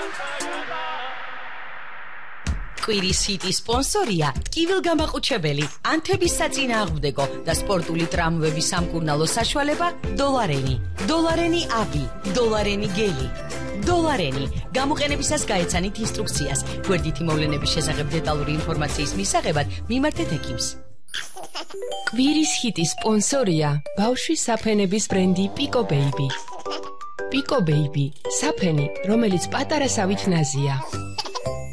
კვირის ჰიტი სპონსორია ტკივილგამაყუჩებელი, ანთების საწინააღმდეგო და სპორტული ტრამვების სამკურნალო საშუალება დოლარენი. დოლარენი აბი, დოლარენი გელი. დოლარენი. გამოყენებისას გაეცანით ინსტრუქციას. გვერდითი მოვლენების შესახებ დეტალური ინფორმაციის მისაღებად მიმართეთ ექიმს. კვირის ჰიტის სპონსორია ბავშვის საფენების ბრენდი პიკო ბეიბი. პიკო ბეიბი, საფენი, რომელიც პატარა სავით ნაზია.